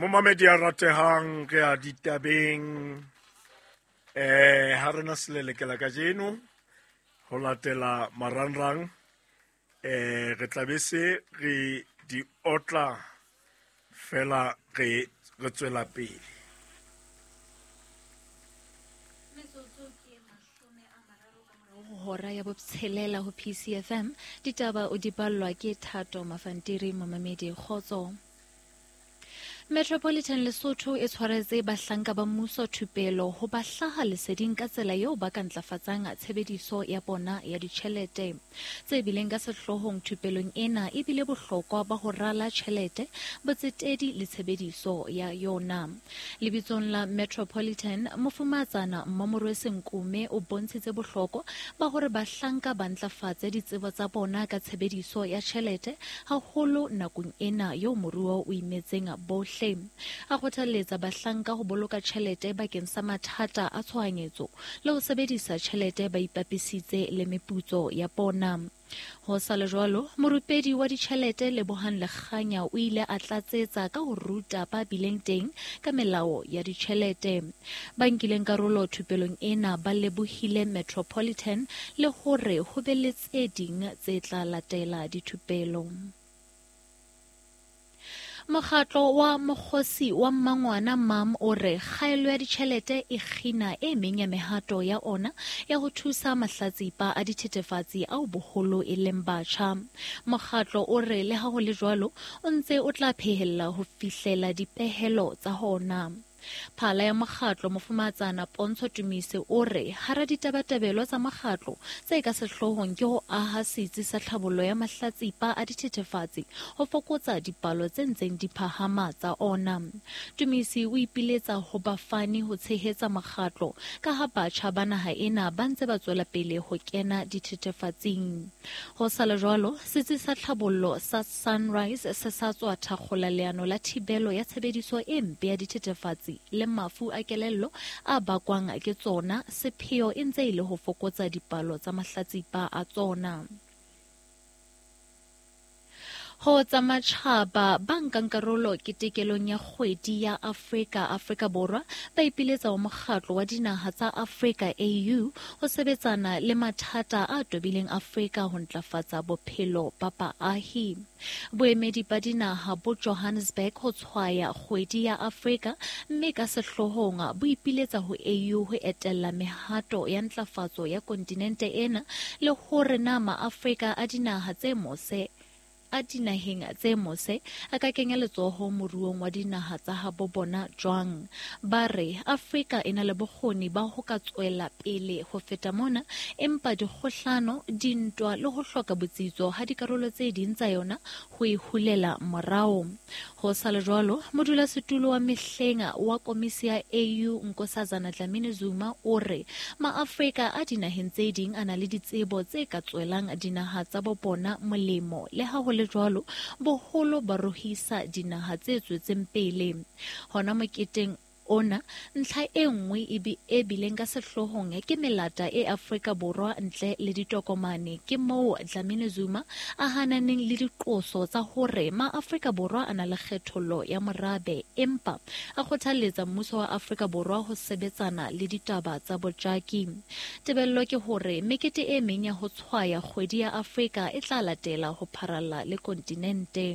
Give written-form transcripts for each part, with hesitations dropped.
Momamedi a ratehang re a ditabeng ha rena selelekela ka jeno ho latela marangrang re tlabese re di otla fela re tswela pele. Hora ya botshelela ho PCFM ditaba o di ballwa ke Thato Mafantiri Momamedi Khotso. Metropolitan Lesotho e tshwaretse bahlanka ba mmuso thupelo ho ba hlaha leseding ka tsela eo ba ka ntlafatsang tshebediso ya bona ya ditjhelete. Tse bileng ka sehlohong thupelong ena e bile bohlokwa ba ho rala tjhelete, botsetedi le tshebediso ya yona. Lebitsong la Metropolitan, Mofumatsana Mmamorwesi Nkume o bontshitse bohlokwa ba hore bahlanka ba ntlafatse ditsebo tsa bona ka tshebediso ya tjhelete haholo nakong ena eo moruo o imetseng bohle. A kgothaletsa bahlanka ho boloka tjhelete bakeng sa mathata a tshohanyetso le ho sebedisa tjhelete ba ipapisitse le meputso ya bona. Ho sa le jwalo, morupedi wa ditjhelete Lebohang Lekganya o ile a tlatsetsa ka ho ruta ba bileng teng ka melao ya ditjhelete. Ba nkileng karolo thupelong ena ba lebohile Metropolitan le hore ho be le tse ding tse tla latela dithupelo. Mokgatlo wa Mokgosi wa Mmangwana MAM o re kgaelo ya ditjhelete e kgina e meng ya mehato ya ona ya ho thusa mahlatsipa a dithethefatsi ao boholo e leng batjha. Mokgatlo o re le ha ho le jwalo o ntse o tla phehella ho fihlela dipehelo tsa hona. Phala ya mokgatlo Mofumatsana Pontsho Tumise o re hara ditabatabelo tsa mokgatlo tse ka sehlohong ke ho aha setsi sa tlhabollo ya mahlatsipa a dithethefatsi ho fokotsa dipalo tse ntseng di phahama tsa ona. Tumise o ipiletsa ho bafani ho tshehetsa mokgatlo ka ha batjha ba naha ena ba ntse ba tswela pele ho kena dithethefatsing. Ho sa le jwalo, setsi sa tlhabollo sa Sunrise se sa tswa thakgola leano la thibelo ya tshebediso e mpe ya dithethefatsi le mafu a kelello a bakwang ke tsona, sepheo e ntse e le ho fokotsa dipalo tsa mahlatsipa a tsona. Ho tsa matjhaba ba nkang karolo ketekelong ya kgwedi ya Afrika Borwa ba ipiletsa ho mokgatlo wa dinaha tsa Afrika AU ho sebetsana le mathata a tobileng Afrika ho ntlafatsa bophelo ba baahi. Boemedi ba dinaha bo Johannesburg ho tshwaya kgwedi ya Afrika, mme ka sehlohong bo ipiletsa ho AU ho etella mehato ya ntlafatso ya kontinente ena le hore na ma-Afrika a dinaheng tse mose a ka kenya letsoho moruong wa dinaha tsa habo bona jwang. Ba re Afrika e na le bokgoni ba ho ka tswela pele ho feta mona, empa dikgohlano, dintwa le ho hloka botsitso ha dikarolo tse ding tsa yona ho e hulela morao. Ho sa le jwalo, modulasetulo wa mehleng wa komisi ya AU Nkosazana Dlamini-Zuma o re ma-Afrika a dinaheng tse ding a na le ditsebo tse ka tswelang dinaha tsa bo bona molemo, le ha ho le jwalo boholo ba rohisa dinaha tse tswetseng pele. Hona moketeng ona, ntlha e nngwe e bileng ka sehlohong ke melata e Afrika Borwa ntle le ditokomane, ke moo Dlamini-Zuma a hananeng le diqoso tsa hore ma-Afrika Borwa a na le kgethollo ya morabe, empa a kgothaletsa mmuso wa Afrika Borwa ho sebetsana le ditaba tsa botjaki. Tebello ke hore mekete e meng ya ho tshwaya kgwedi ya Afrika e tla latela ho pharalla le kontinente.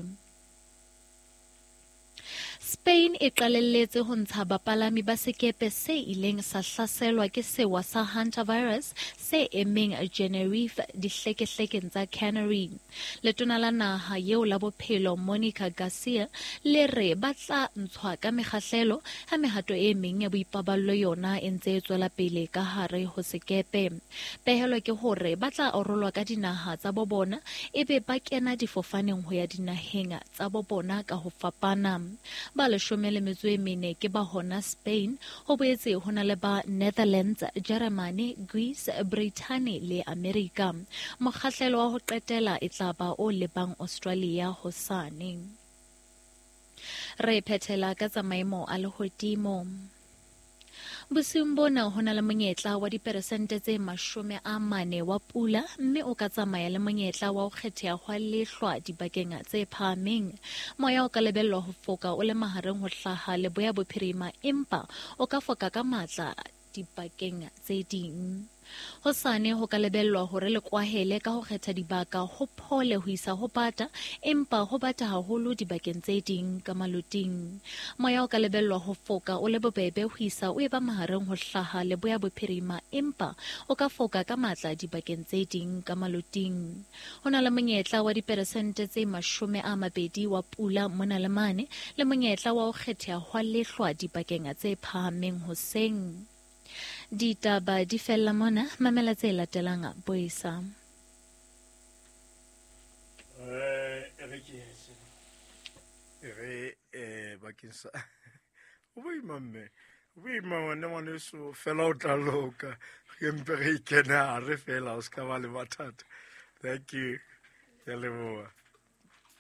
Spain e qalelletse ho ntsha bapalami ba sekepe se ileng sa hlaselwa ke sewa sa hantavirus se emeng Tenerife dihlekehlekeng tsa Canary. Letona la naha eo la bophelo Monica Garcia le re ba tla ntshwa ka mekgahlelo ha mehato e meng ya boipaballo yona e ntse e tswela pele ka hare ho sekepe. Pehelo ke hore ba tla orolwa ka dinaha tsa bo bona ebe ba kena difofaneng ho ya dinaheng tsa bo bona ka ho fapana. Ba 14 ke ba hona Spain, ho boetse ho na le ba Netherlands, Germany, Greece, Britain le America. Mokgahlelo wa ho qetela e tla ba o lebang Australia hosane. Re phethela ka tsa maemo a lehodimo. Bosiung bona ho na le monyetla wa diperesente tse 40 wa pula mme o ka tsamaya le monyetla wa ho kgetheha hwa lehlwa dibakeng tse phahameng. Moya o ka lebellwa ho foka o le mahareng ho hlaha Leboya Bophirima empa o ka foka ka matla dibakeng tse ding. Hosane ho ka lebellwa hore le kwahele ka ho kgetha dibaka ho phole ho isa ho bata empa ho bata haholo dibakeng tse ding ka Maloting. Moya o ka lebellwa ho foka o le bobebe ho isa o eba mahareng ho hlaha Leboya Bophirima empa o ka foka ka matla dibakeng tse ding ka Maloting. Ho na le monyetla wa diperesente tse 20 wa pula mona le mane le monyetla wa ho kgetheha hwa lehlwa dibakeng tse phahameng hoseng. Ditaba di fella mona, mamela tse latelang Boisa. Bakeng sa o boima ngwane ngwaneso fela o tla loka empe re ikene hare fela o ska ba le mathata. Thank you. Ya leboha.